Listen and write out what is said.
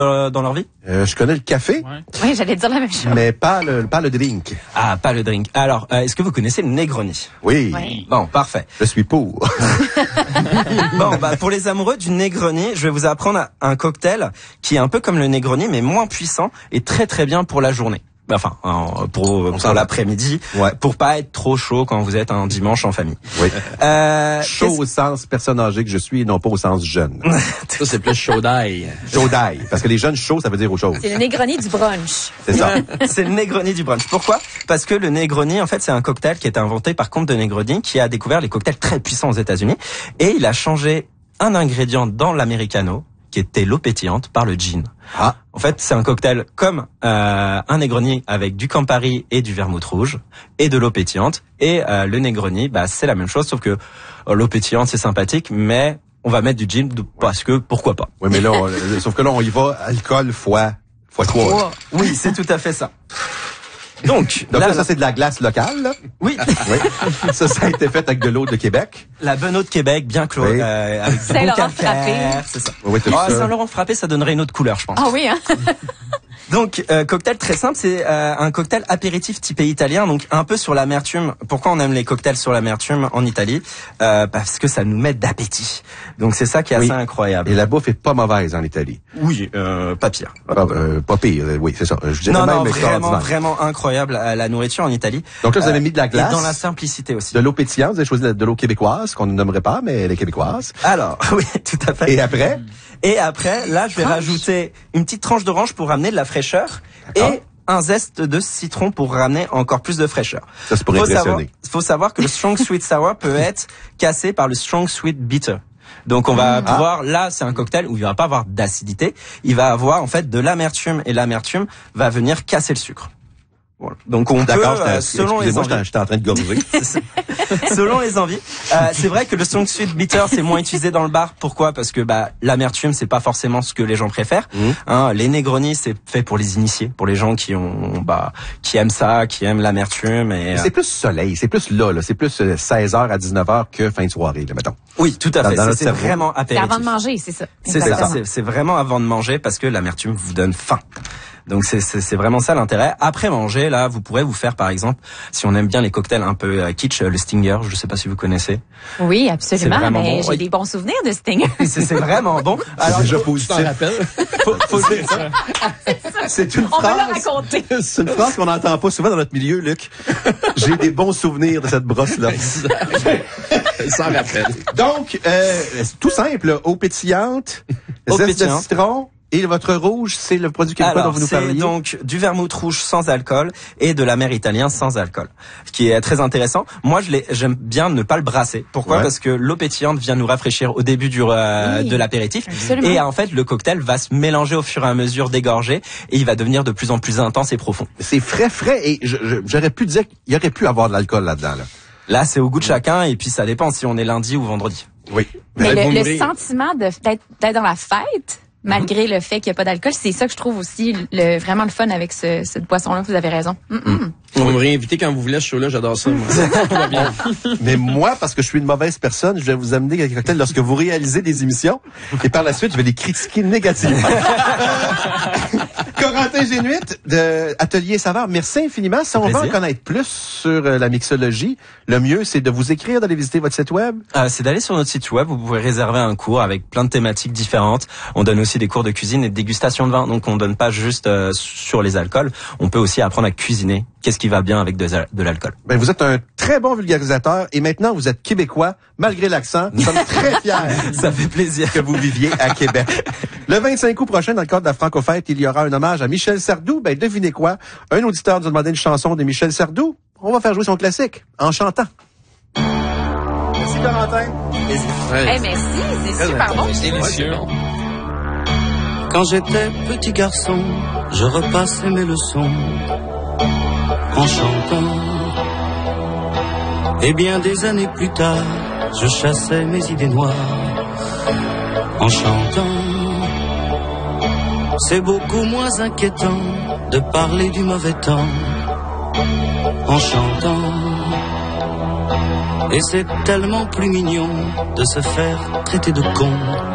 dans leur vie? Je connais le café. Ouais. Oui, j'allais dire la même chose. Mais pas le drink. Ah, pas le drink. Alors, est-ce que vous connaissez le Negroni? Oui. Oui. Bon, parfait. Je suis pour. Bon, pour les amoureux du Negroni, je vais vous apprendre un cocktail qui est un peu comme le Negroni, mais moins puissant et très très bien pour la journée. Enfin, pour l'après-midi, ouais. Pour pas être trop chaud quand vous êtes un dimanche en famille. Oui. Chaud au sens personne âgée que je suis et non pas au sens jeune. Ça, c'est plus chaud d'ail. Chaud d'ail. Parce que les jeunes chauds, ça veut dire autre chose. C'est le Negroni du brunch. C'est ça. C'est le Negroni du brunch. Pourquoi? Parce que le Negroni, en fait, c'est un cocktail qui a été inventé par Comte de Negroni, qui a découvert les cocktails très puissants aux États-Unis. Et il a changé un ingrédient dans l'americano, qui était l'eau pétillante, par le gin. Ah. En fait, c'est un cocktail comme un Negroni avec du Campari et du vermouth rouge et de l'eau pétillante. Et le Negroni, c'est la même chose, sauf que l'eau pétillante, c'est sympathique, mais on va mettre du gin parce que pourquoi pas. Oui, mais là, sauf que là, on y va alcool fois 3. Oh, oui, c'est tout à fait ça. Donc là, ça, c'est de la glace locale, là? Oui. Oui. Ça a été fait avec de l'eau de Québec. La bonne eau de Québec, bien clos, oui. avec du bon calcaire, c'est ça. Oui, Saint-Laurent frappé, ça donnerait une autre couleur, je pense. Ah oui, hein? Donc, cocktail très simple, c'est un cocktail apéritif typé italien, donc un peu sur l'amertume. Pourquoi on aime les cocktails sur l'amertume en Italie? Parce que ça nous met d'appétit. Donc c'est ça qui est assez incroyable. Et la bouffe est pas mauvaise en Italie. Oui, pas pire. Pas pire, oui, c'est ça. Je dirais non, même vraiment incroyable la nourriture en Italie. Donc là, vous avez mis de la glace. Et dans la simplicité aussi. De l'eau pétillante, vous avez choisi de l'eau québécoise, qu'on ne nommerait pas, mais elle est québécoise. Alors, oui, tout à fait. Et après, là, je vais rajouter une petite tranche d'orange pour ramener de la fraîcheur et un zeste de citron pour ramener encore plus de fraîcheur. Ça, c'est pour impressionner. Faut savoir que le strong sweet sour peut être cassé par le strong sweet bitter. Donc on va pouvoir, là c'est un cocktail où il va pas avoir d'acidité, il va avoir en fait de l'amertume et l'amertume va venir casser le sucre. Voilà. Donc on peut, selon les envies. J'étais en train de gorger. Selon les envies. C'est vrai que le strong sweet bitter c'est moins utilisé dans le bar. Pourquoi? Parce que l'amertume c'est pas forcément ce que les gens préfèrent. Les Negroni c'est fait pour les initiés, pour les gens qui ont qui aiment ça, qui aiment l'amertume et c'est plus soleil, c'est plus là, c'est plus 16h à 19h que fin de soirée là, mettons. Oui, tout à fait. C'est vraiment apéritif. C'est avant de manger, c'est ça. C'est ça, c'est vraiment avant de manger parce que l'amertume vous donne faim. Donc c'est vraiment ça l'intérêt. Après manger, là, vous pourrez vous faire par exemple, si on aime bien les cocktails un peu kitsch, le Stinger, je sais pas si vous connaissez. Oui, absolument, mais bon. j'ai des bons souvenirs de Stinger. C'est vraiment bon. Alors déjà positif. Tu t'en rappelles? Faut dire ça. C'est une On phrase. va le raconter. C'est une phrase qu'on n'entend pas souvent dans notre milieu, Luc. J'ai des bons souvenirs de cette brosse-là. Sans rappel. Donc, tout simple, eau pétillante, zeste de citron. Et votre rouge, c'est le produit québécois dont vous nous parliez? C'est donc du vermouth rouge sans alcool et de l'amer italien sans alcool. Ce qui est très intéressant. Moi, j'aime bien ne pas le brasser. Pourquoi? Parce que l'eau pétillante vient nous rafraîchir au début de l'apéritif. Absolument. Et en fait, le cocktail va se mélanger au fur et à mesure d'égorger et il va devenir de plus en plus intense et profond. C'est frais et j'aurais pu dire qu'il y aurait pu avoir de l'alcool là-dedans, là. Là, c'est au goût de chacun et puis ça dépend si on est lundi ou vendredi. Oui. Mais le sentiment d'être dans la fête, malgré le fait qu'il n'y a pas d'alcool, c'est ça que je trouve aussi vraiment le fun avec cette boisson-là. Vous avez raison. On va me réinviter quand vous voulez, ce show-là, j'adore ça. Moi. Mais moi, parce que je suis une mauvaise personne, je vais vous amener quelques cocktails lorsque vous réalisez des émissions et par la suite, je vais les critiquer négativement. Corentin Génuit de Atelier Saveur, merci infiniment. Si on veut en connaître plus sur la mixologie, le mieux, c'est de vous écrire, d'aller visiter votre site web. C'est d'aller sur notre site web. Vous pouvez réserver un cours avec plein de thématiques différentes. On donne aussi des cours de cuisine et de dégustation de vin. Donc, on donne pas juste sur les alcools. On peut aussi apprendre à cuisiner. Qu'est-ce qui va bien avec de l'alcool? Ben, vous êtes un très bon vulgarisateur et maintenant, vous êtes québécois, malgré l'accent. Nous sommes très fiers. Ça fait plaisir que vous viviez à Québec. Le 25 août prochain, dans le cadre de la Franco-Fête, il y aura un hommage à Michel Sardou. Ben, devinez quoi? Un auditeur nous a demandé une chanson de Michel Sardou. On va faire jouer son classique en chantant. Merci, Corentin. Merci, c'est super bon. C'est délicieux. Quand j'étais petit garçon, je repassais mes leçons en chantant. Et bien des années plus tard, je chassais mes idées noires en chantant. C'est beaucoup moins inquiétant de parler du mauvais temps en chantant. Et c'est tellement plus mignon de se faire traiter de con